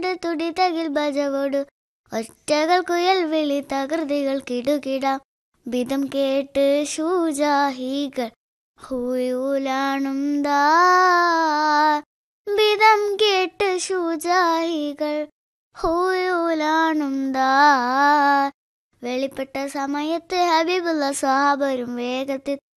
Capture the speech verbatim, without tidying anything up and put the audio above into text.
തുടി തകിൽ ബജവോടു ഒറ്റകൾ കുയൽ വിളി തകൃതികൾ കിടുകിടാം വിധം കേട്ട് ശൂജാഹികൾ ഹൂയൂലാണുംദാ വിധം കേട്ട് ശൂജാഹികൾ ഹൂയൂലാണുംദാ വെളിപ്പെട്ട സമയത്ത് ഹബീബുള്ള സ്വഹാബരും വേഗത്തിൽ